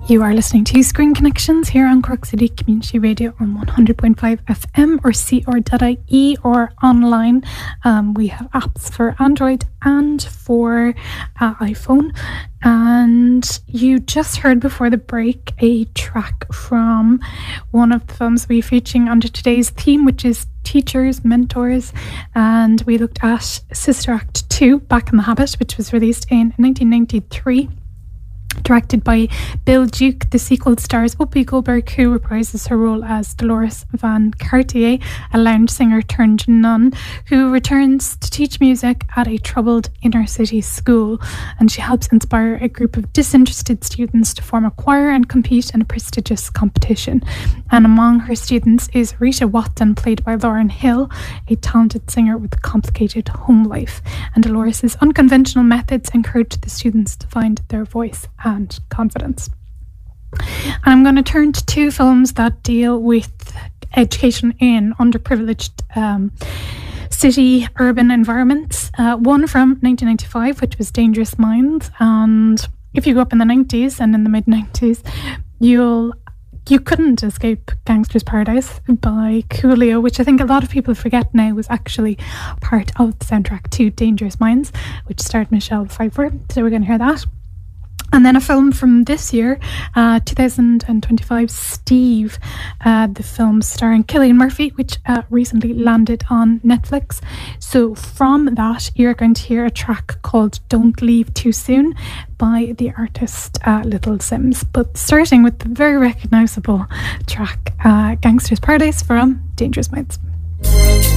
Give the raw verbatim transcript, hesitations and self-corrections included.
You are listening to Screen Connections here on Cork City Community Radio on one hundred point five F M or C R dot I E or online. Um, we have apps for Android and for uh, iPhone. And you just heard before the break a track from one of the films we're featuring under today's theme, which is teachers, mentors. And we looked at Sister Act two, Back in the Habit, which was released in nineteen ninety-three. Directed by Bill Duke. The sequel stars Whoopi Goldberg, who reprises her role as Dolores Van Cartier, a lounge singer turned nun, who returns to teach music at a troubled inner city school. And she helps inspire a group of disinterested students to form a choir and compete in a prestigious competition. And among her students is Rita Watson, played by Lauren Hill, a talented singer with a complicated home life. And Dolores' unconventional methods encourage the students to find their voice and confidence. And I'm going to turn to two films that deal with education in underprivileged um, city urban environments. Uh, one from nineteen ninety-five, which was Dangerous Minds. And if you grew up in the nineties and in the mid nineties, you'll you couldn't escape Gangster's Paradise by Coolio, which I think a lot of people forget now was actually part of the soundtrack to Dangerous Minds, which starred Michelle Pfeiffer. So we're going to hear that. And then a film from this year, uh, two thousand twenty-five, Steve, uh, the film starring Cillian Murphy, which uh, recently landed on Netflix. So from that, you're going to hear a track called Don't Leave Too Soon by the artist uh, Little Sims. But starting with the very recognisable track, uh, Gangster's Paradise from Dangerous Minds.